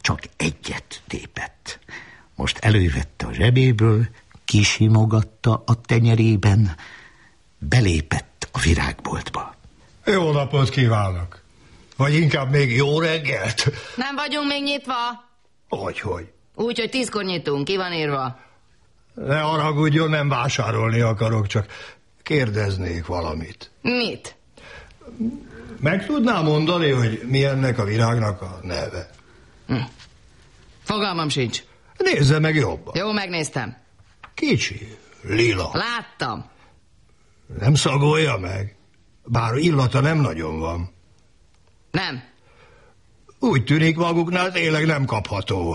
csak egyet tépett. Most elővette a zsebéből, kisimogatta a tenyerében, belépett a virágboltba. Jó napot kívánok! Vagy inkább még jó reggelt? Nem vagyunk még nyitva? Hogy? Úgy, hogy 10-kor nyitunk, ki van írva? Ne haragudjon, nem vásárolni akarok, csak kérdeznék valamit. Mit? Meg tudná mondani, hogy mi ennek a virágnak a neve? Fogalmam sincs. Nézze meg jobban. Jó, megnéztem. Kicsi, lila. Láttam. Nem szagolja meg? Bár illata nem nagyon van. Nem. Úgy tűnik, maguknál tényleg nem kapható.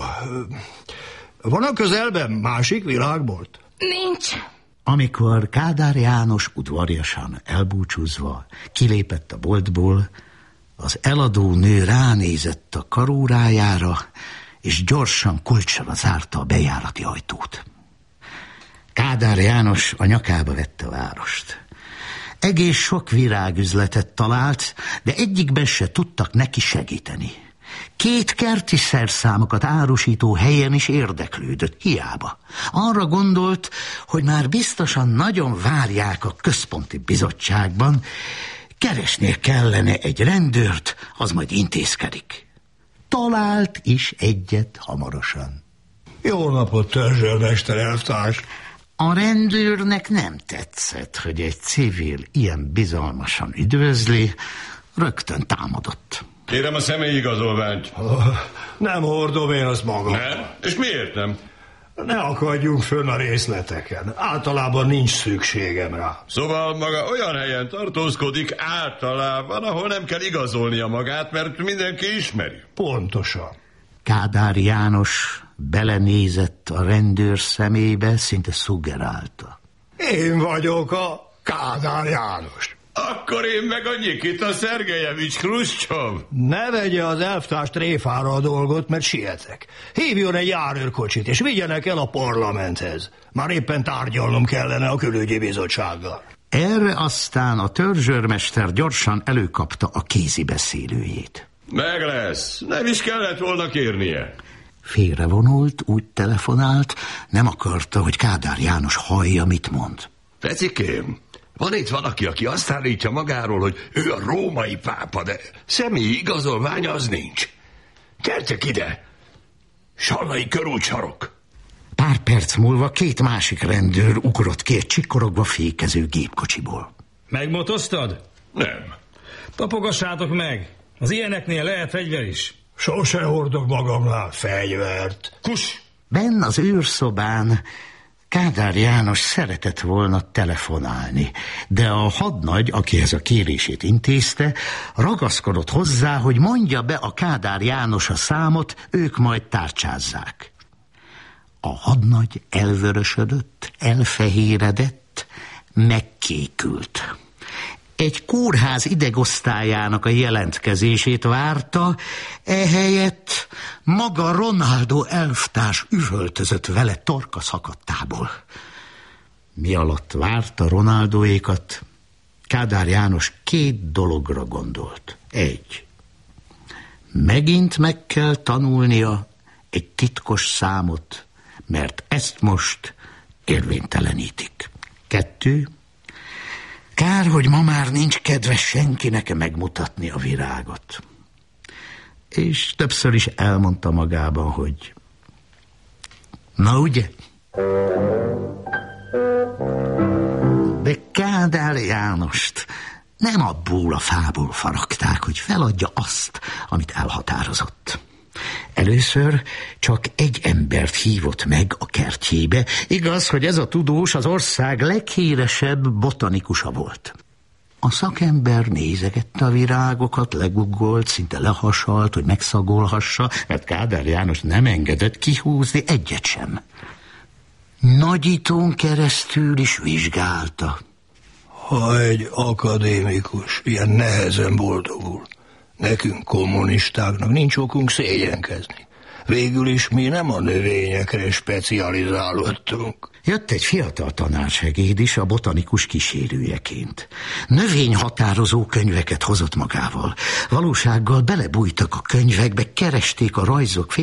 Van a közelben másik virágbolt? Nincs. Amikor Kádár János udvariasan elbúcsúzva kilépett a boltból, az eladó nő ránézett a karórájára, és gyorsan kulccsal zárta a bejárati ajtót. Kádár János a nyakába vette a várost. Egész sok virágüzletet talált, de egyikben se tudtak neki segíteni. 2 kerti szerszámokat árusító helyen is érdeklődött, hiába. Arra gondolt, hogy már biztosan nagyon várják a központi bizottságban, keresnie kellene egy rendőrt, az majd intézkedik. Talált is egyet hamarosan. Jó napot, törzsőrmester elvtárs! A rendőrnek nem tetszett, hogy egy civil ilyen bizalmasan üdvözli, rögtön támadott. Kérem a személyigazolványt. Nem hordom én azt magam. Nem? És miért nem? Ne akadjunk fönn a részleteken. Általában nincs szükségem rá. Szóval maga olyan helyen tartózkodik általában, ahol nem kell igazolnia magát, mert mindenki ismeri. Pontosan. Kádár János belenézett a rendőr szemébe, szinte szuggerálta. Én vagyok a Kádár János. Akkor én meg a Nyikita Szergejevics Hruscsov. Ne vegye az elvtárs tréfára a dolgot, mert sietek. Hívjon egy járőrkocsit, és vigyenek el a parlamenthez. Már éppen tárgyalnom kellene a külügyi bizottsággal. Erre aztán a törzsőrmester gyorsan előkapta a kézibeszélőjét. Meg lesz. Nem is kellett volna kérnie. Félrevonult, úgy telefonált, nem akarta, hogy Kádár János hallja, mit mond. Fecikém, van itt valaki, aki azt állítja magáról, hogy ő a római pápa, de személyi igazolványa az nincs. Gyertek ide! Sallai körútsarok. Pár perc múlva 2 másik rendőr ugrott ki egy csikorogva fékező gépkocsiból. Megmotoztad? Nem. Tapogassátok meg! Az ilyeneknél lehet fegyver is. Sose hordok magamnál fegyvert. Kus! Benn az őrszobán Kádár János szeretett volna telefonálni, de a hadnagy, akihez a kérését intézte, ragaszkodott hozzá, hogy mondja be a Kádár János a számot, ők majd tárcsázzák. A hadnagy elvörösödött, elfehéredett, megkékült. Egy kórház idegosztályának a jelentkezését várta, ehelyett maga Ronaldo elvtárs üvöltözött vele torka szakadtából. Mi alatt várta Ronaldoékat, Kádár János 2 dologra gondolt. 1. Megint meg kell tanulnia egy titkos számot, mert ezt most érvénytelenítik. 2. Kár, hogy ma már nincs kedve senkinek megmutatni a virágot. És többször is elmondta magában, hogy na ugye? De Kádár Jánost nem abból a fából faragták, hogy feladja azt, amit elhatározott. Először csak egy embert hívott meg a kertjébe. Igaz, hogy ez a tudós az ország leghíresebb botanikusa volt. A szakember nézegette a virágokat, leguggolt, szinte lehasalt, hogy megszagolhassa, mert Kádár János nem engedett kihúzni egyet sem. Nagyítón keresztül is vizsgálta. Ha egy akadémikus ilyen nehezen boldogul, nekünk kommunistáknak nincs okunk szégyenkezni. Végül is mi nem a növényekre specializálódtunk. Jött egy fiatal tanársegéd is a botanikus kísérőjeként. Növényhatározó könyveket hozott magával. Valósággal belebújtak a könyvekbe, keresték a rajzok